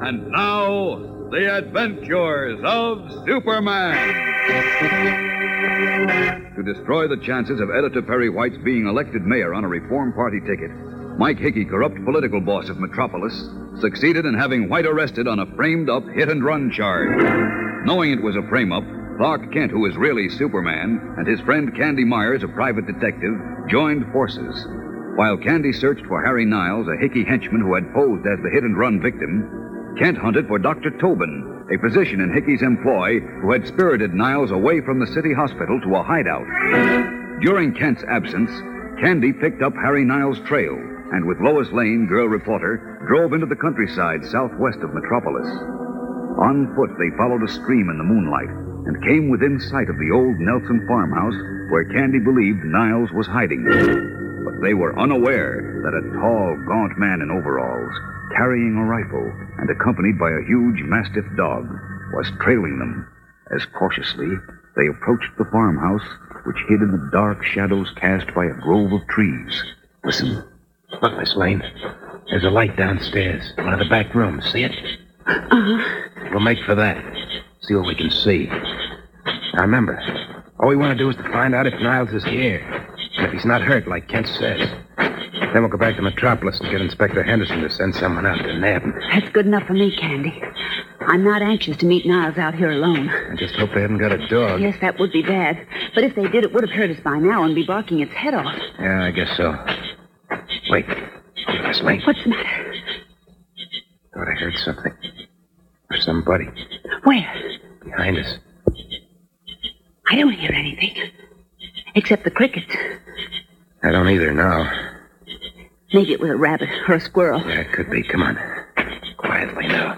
And now, the adventures of Superman. To destroy the chances of Editor Perry White's being elected mayor on a Reform Party ticket, Mike Hickey, corrupt political boss of Metropolis, succeeded in having White arrested on a framed-up hit-and-run charge. Knowing it was a frame-up, Clark Kent, who is really Superman, and his friend Candy Myers, a private detective, joined forces. While Candy searched for Harry Niles, a Hickey henchman who had posed as the hit-and-run victim, Kent hunted for Dr. Tobin, a physician in Hickey's employ who had spirited Niles away from the city hospital to a hideout. During Kent's absence, Candy picked up Harry Niles' trail and with Lois Lane, girl reporter, drove into the countryside southwest of Metropolis. On foot, they followed a stream in the moonlight and came within sight of the old Nelson farmhouse where Candy believed Niles was hiding. But they were unaware that a tall, gaunt man in overalls, carrying a rifle and accompanied by a huge mastiff dog, was trailing them. As cautiously, they approached the farmhouse, which hid in the dark shadows cast by a grove of trees. Listen. Look, Miss Lane. There's a light downstairs. One of the back rooms. See it? Uh-huh. We'll make for that. See what we can see. Now remember, all we want to do is to find out if Niles is here. And if he's not hurt, like Kent says. Then we'll go back to Metropolis and get Inspector Henderson to send someone out to nab him. That's good enough for me, Candy. I'm not anxious to meet Niles out here alone. I just hope they haven't got a dog. Yes, that would be bad. But if they did, it would have heard us by now and be barking its head off. Yeah, I guess so. Wait. Miss Lane. What's the matter? Thought I heard something. Or somebody. Where? Behind us. I don't hear anything. Except the crickets. I don't either now. Maybe it was a rabbit or a squirrel. Yeah, it could be. Come on. Quietly now.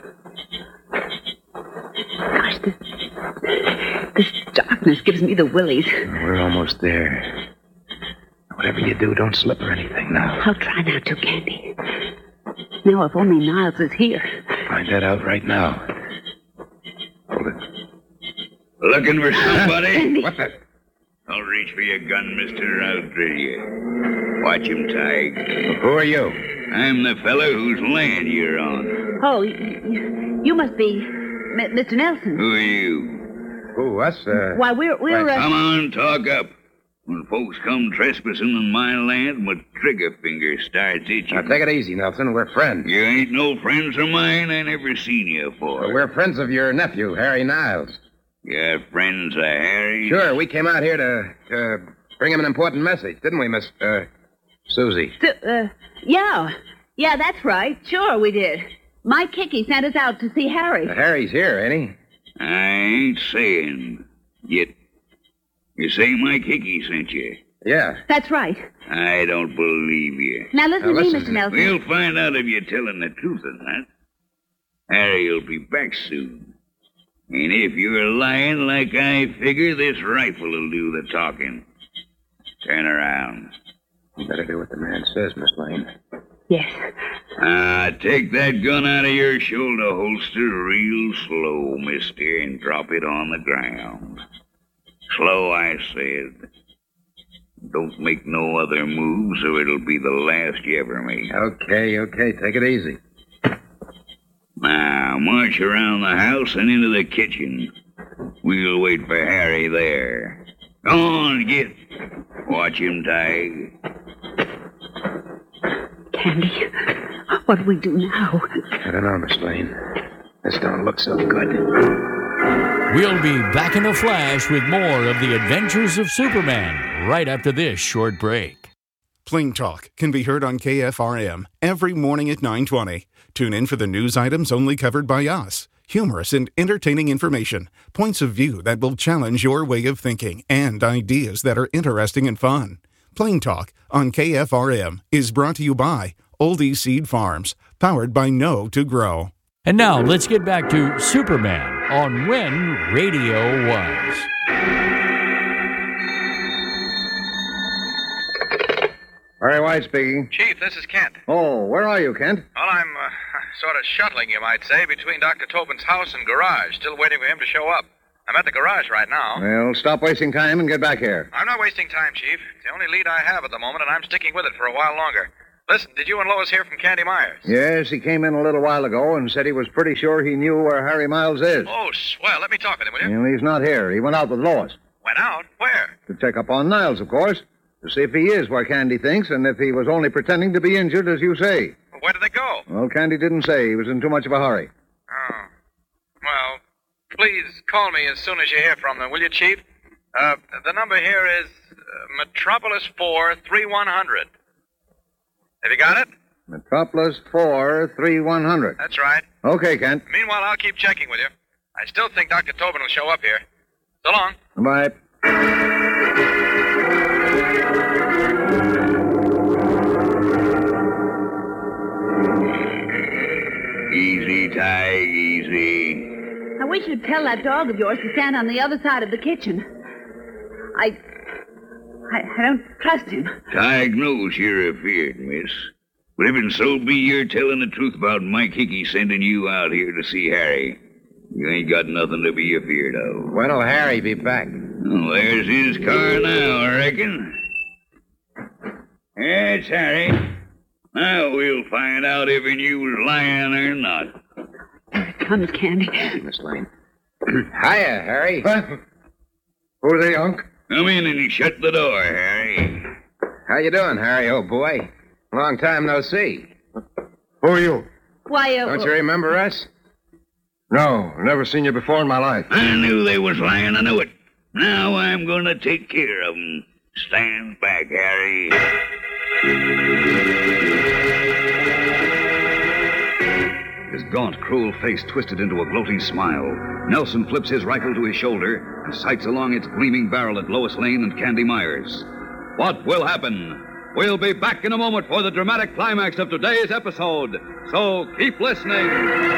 Gosh, this darkness gives me the willies. We're almost there. Whatever you do, don't slip or anything now. I'll try not to, Candy. Now, if only Niles is here. Find that out right now. Hold it. Looking for somebody? What the? Don't reach for your gun, mister. I'll drill you. Watch him, Tig. Who are you? I'm the fellow whose land you're on. Oh, you must be Mr. Nelson. Who are you? Who, us? Why, we're Come on, talk up. When folks come trespassing on my land, my trigger finger starts itching. Now, take it easy, Nelson. We're friends. You ain't no friends of mine. I never seen you afore. We're friends of your nephew, Harry Niles. You're friends of Harry? Sure, we came out here to bring him an important message, didn't we, Miss, Susie? Yeah. Yeah, that's right. Sure, we did. Mike Hickey sent us out to see Harry. Harry's here, ain't he? I ain't saying yet. You say Mike Hickey sent you? Yeah. That's right. I don't believe you. Now, listen to me, listen. Mr. Nelson. We'll find out if you're telling the truth or not. Harry'll be back soon. And if you're lying like I figure, this rifle will do the talking. Turn around. You better do what the man says, Miss Lane. Yes. Take that gun out of your shoulder holster real slow, mister, and drop it on the ground. Slow, I said. Don't make no other moves, or it'll be the last you ever make. Okay. Take it easy. Now, march around the house and into the kitchen. We'll wait for Harry there. Go on, get. Watch him, Tig. Candy, what do we do now? I don't know, Miss Lane. This don't look so good. We'll be back in a flash with more of the adventures of Superman right after this short break. Plain Talk can be heard on KFRM every morning at 9:20. Tune in for the news items only covered by us. Humorous and entertaining information, points of view that will challenge your way of thinking, and ideas that are interesting and fun. Plain Talk on KFRM is brought to you by Oldie Seed Farms, powered by Know to Grow. And now let's get back to Superman on When Radio Was. Harry White speaking. Chief, this is Kent. Oh, where are you, Kent? Well, I'm sort of shuttling, you might say, between Dr. Tobin's house and garage, still waiting for him to show up. I'm at the garage right now. Well, stop wasting time and get back here. I'm not wasting time, Chief. It's the only lead I have at the moment, and I'm sticking with it for a while longer. Listen, did you and Lois hear from Candy Myers? Yes, he came in a little while ago and said he was pretty sure he knew where Harry Miles is. Oh, swell. Let me talk with him, will you? Well, he's not here. He went out with Lois. Went out? Where? To check up on Niles, of course. To see if he is where Candy thinks and if he was only pretending to be injured, as you say. Well, where did they go? Well, Candy didn't say. He was in too much of a hurry. Oh. Well, please call me as soon as you hear from them, will you, Chief? The number here is Metropolis 4-3100. Have you got it? Metropolis 4-3100. That's right. Okay, Kent. Meanwhile, I'll keep checking with you. I still think Dr. Tobin will show up here. So long. Bye. Easy, Tig, easy. I wish you'd tell that dog of yours to stand on the other side of the kitchen. I don't trust him. Tig knows you're afeard, miss. But even so be you're telling the truth about Mike Hickey sending you out here to see Harry. You ain't got nothing to be afeard of. When'll Harry be back? Well, there's his car now, I reckon. Yeah, it's Harry. Now we'll find out if he was lying or not. Here it comes, Candy. Miss Lane. Hiya, Harry. Who's the Unc? Come in and shut the door, Harry. How you doing, Harry, old boy? Long time no see. Who are you? Why, Don't you remember us? No, never seen you before in my life. I knew they was lying. I knew it. Now I'm going to take care of them. Stand back, Harry. His gaunt, cruel face twisted into a gloating smile. Nelson flips his rifle to his shoulder and sights along its gleaming barrel at Lois Lane and Candy Myers. What will happen? We'll be back in a moment for the dramatic climax of today's episode. So keep listening.